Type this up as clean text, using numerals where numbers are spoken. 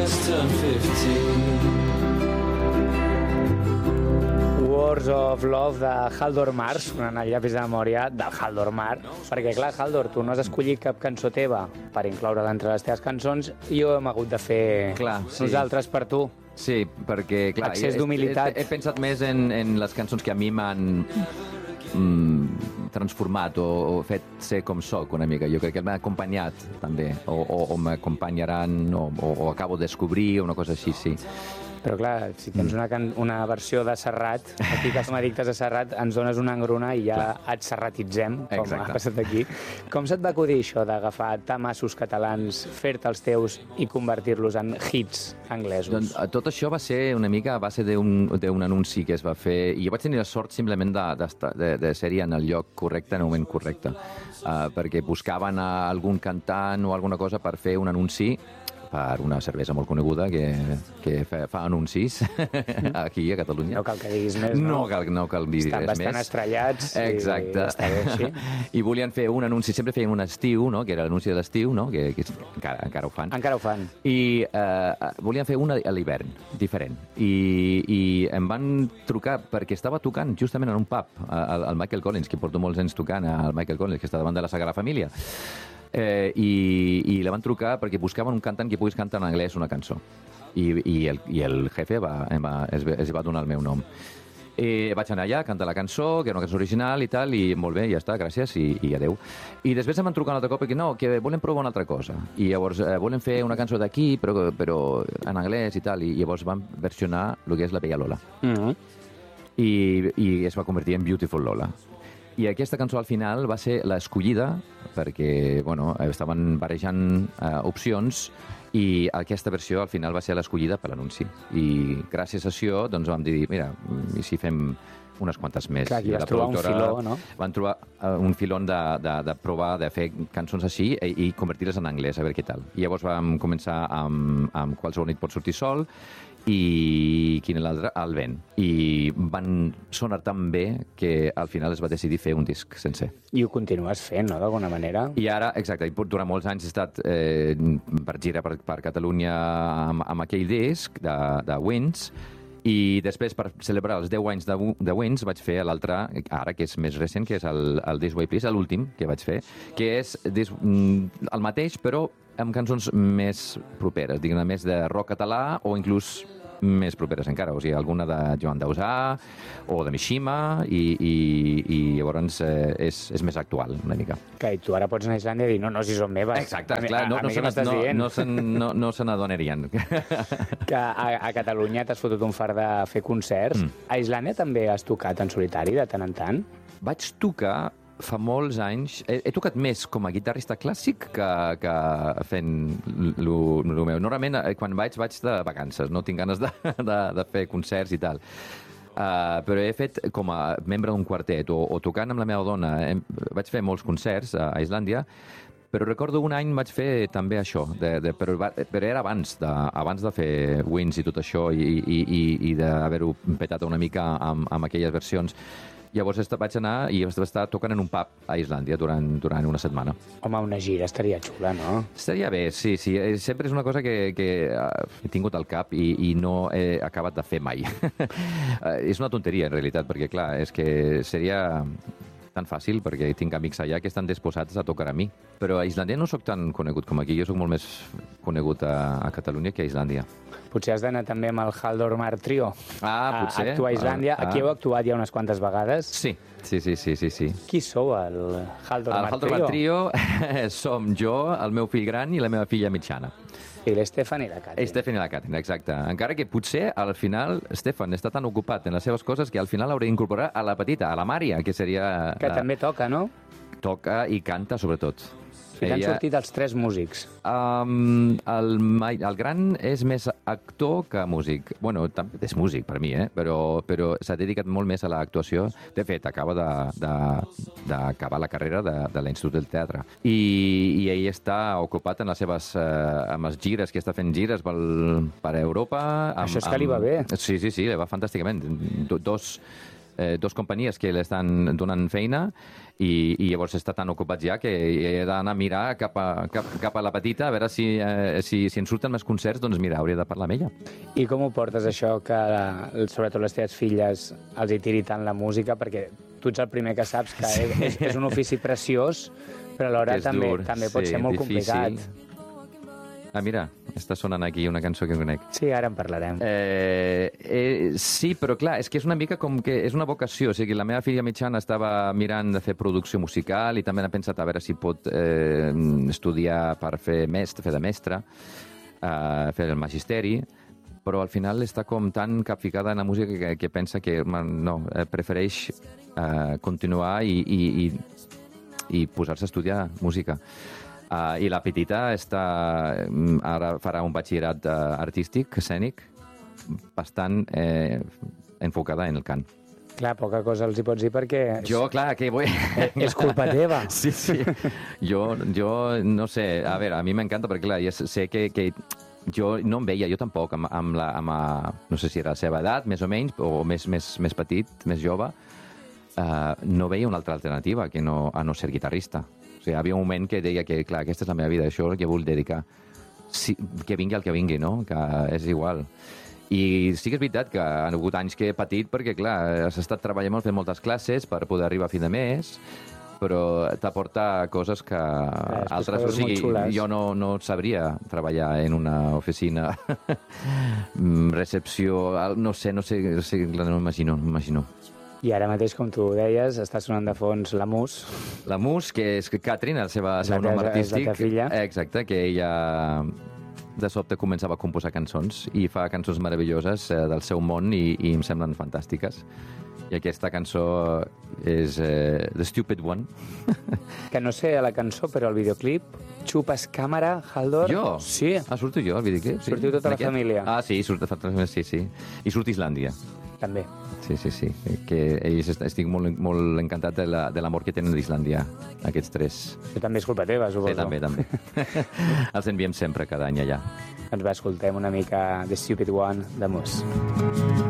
just turned 15. Wars of Love de Haldor Mar, sonant el llapis de memòria del Haldor Mar, perquè clar, Haldor, tu no has escollit cap cançó teva per incloure-la entre les teves cançons i ho hem hagut de fer nosaltres per tu. Sí, perquè, clar, excés d'humilitat. He pensat més en les cançons que a mi m'han transformat o fet ser com soc una mica. Jo crec que m'ha acompanyat també, o m'acompanyaran o acabo de descobrir una cosa així, sí. Però clar, si tens una versió de Serrat, aquí que som addictes a Serrat, ens dones una engruna i ja et serratitzem, com ha passat aquí. Com se't va acudir això d'agafar tamassos catalans, fer-te els teus i convertir-los en hits anglesos? Doncs tot això va ser una mica a base d'un anunci que es va fer, i jo vaig tenir la sort simplement de ser-hi en el lloc correcte, en el moment correcte, perquè buscaven algun cantant o alguna cosa per fer un anunci per una cervesa molt coneguda que fa anuncis aquí a Catalunya. No cal que diguis més, no? No cal dir res més. Estan bastant estrellats. Exacte. Està bé així. I volien fer un anunci, sempre feien un estiu, no? Que era l'anunci de l'estiu, no? Que encara ho fan. Encara ho fan. I volien fer una a l'hivern, diferent. I em van trucar perquè estava tocant justament en un pub, el Michael Collins, que porto molts anys tocant, el Michael Collins, que està davant de la Sagrada Família. I la van trucar perquè buscaven un cantant que pogués cantar en anglès una cançó. I el jefe es va donar el meu nom. Vaig anar allà, cantar la cançó, que era una cançó original i tal, i molt bé, ja està, gràcies, i adeu. I després em van trucar un altre cop i que volen provar una altra cosa. I llavors volen fer una cançó d'aquí, però en anglès i tal, i llavors van versionar el que és la Bella Lola. I es va convertir en Beautiful Lola. I aquesta cançó al final va ser l'escollida perquè, bueno, estaven barrejant opcions i aquesta versió al final va ser l'escollida per l'anunci. I gràcies a això doncs vam dir, mira, i si fem unes quantes més. Clar, aquí vas trobar un filó, no? Van trobar un filón de provar de fer cançons així i convertir-les en anglès, a veure què tal. I llavors vam començar amb Qualsevol nit pot sortir sol i quin és l'altre? El vent. I van sonar tan bé que al final es va decidir fer un disc sencer. I ho continues fent, no?, d'alguna manera? I ara, exacte, durant molts anys he estat per gira per Catalunya amb aquell disc de Wins, i després, per celebrar els 10 anys de Wins, vaig fer l'altre, ara que és més recent, que és el This Way Please, l'últim que vaig fer, que és el mateix, però amb cançons més properes, diguem-ne, més de rock català o inclús més properes encara, o sigui, alguna de Joan Dausà o de Mishima i llavors és més actual, una mica. Que tu ara pots anar a Islàndia i dir, no, si són meves. Exacte, clar, no se n'adonarien. Que a Catalunya t'has fotut un fart de fer concerts. A Islàndia també has tocat en solitari de tant en tant? Vaig tocar fa molts anys. He tocat més com a guitarrista clàssic que fent el meu. Normalment, quan vaig de vacances, no tinc ganes de fer concerts i tal. Però he fet com a membre d'un quartet o tocant amb la meva dona. Vaig fer molts concerts a Islàndia, però recordo un any vaig fer també això, però era abans de fer Wins i tot això i d'haver-ho petat una mica amb aquelles versions. Llavors vaig anar i vaig estar tocant en un pub a Islàndia durant una setmana. Home, una gira estaria xula, no? Estaria bé, sí. Sempre és una cosa que he tingut al cap i no he acabat de fer mai. És una tonteria, en realitat, perquè, clar, és que seria tan fàcil, perquè tinc amics allà que estan disposats a tocar a mi. Però a Islàndia no sóc tan conegut com aquí. Jo sóc molt més conegut a Catalunya que a Islàndia. Potser has d'anar també amb el Haldor Mar Trio. Potser. A actuar a Islàndia. Aquí heu actuat ja unes quantes vegades. Sí. Qui sou, el Haldor Mar Trio? El Haldor Mar Trio som jo, el meu fill gran i la meva filla mitjana. I l'Stefan i la Catherine. Stefan i la Catherine, exacte. Encara que potser, al final, Stefan està tan ocupat en les seves coses que al final hauré d'incorporar a la petita, a la Mària, que seria... Que també toca, no? Toca i canta, sobretot. I t'han sortit els 3 músics. El gran és més actor que músic. Bueno, és músic per mi, però s'ha dedicat molt més a l'actuació. De fet, acaba d'acabar la carrera de l'Institut del Teatre. I ell està ocupat en amb les gires, que està fent gires per Europa. Això és que li va bé. Sí, li va fantàsticament. dos companyies que l'estan donant feina i llavors està tan ocupat ja que he d'anar a mirar cap a la petita a veure si en surten més concerts, doncs mira, hauria de parlar amb ella. I com ho portes, això, que sobretot les teves filles els hi tiri tant la música? Perquè tu ets el primer que saps que és un ofici preciós, però alhora també pot ser molt complicat. Mira, està sonant aquí una cançó que conec. Sí, ara en parlarem. Sí, però clar, és que és una mica com que és una vocació. O sigui, la meva filla mitjana estava mirant de fer producció musical i també ha pensat a veure si pot estudiar per fer de mestre, fer el magisteri, però al final està com tan capficada en la música que pensa que prefereix continuar i posar-se a estudiar música. I la petita ara farà un batxillerat artístic, escènic, bastant enfocada en el cant. Clar, poca cosa els hi pots dir perquè... És culpa teva. Sí. Jo no sé, a veure, a mi m'encanta perquè, clar, sé que jo no em veia, jo tampoc, no sé si era la seva edat, més o menys, o més petit, més jove, no veia una altra alternativa que a no ser guitarrista. O sigui, hi havia un moment que deia que, clar, aquesta és la meva vida, això que vull dedicar. Sí, que vingui el que vingui, no? Que és igual. I sí que és veritat que han hagut anys que he patit perquè, clar, has estat treballant molt, fent moltes classes per poder arribar a fi de mes, però t'aporta coses que altres... O sigui, jo no sabria treballar en una oficina, recepció, no sé, no m'imagino. I ara mateix, com tu deies, està sonant de fons la Mus. La Mus, que és Catherine, el seu nom artístic. És la teva filla. Exacte, que ella de sobte començava a composar cançons i fa cançons meravelloses del seu món i em semblen fantàstiques. I aquesta cançó és The Stupid One. Que no sé la cançó, però el videoclip, xupes càmera, Haldor... Jo? Sí. Surto jo, al videoclip? Sí. Sortiu tota la família. Sí, surt tota la família, sí. I surt Islàndia. També. Sí. Que estic molt encantat de l'amor que tenen d'Islàndia, aquests tres. Que també és culpa teva, suposo. Sí, també. Els enviem sempre cada any allà. Doncs escoltem una mica The Stupid One de Mus.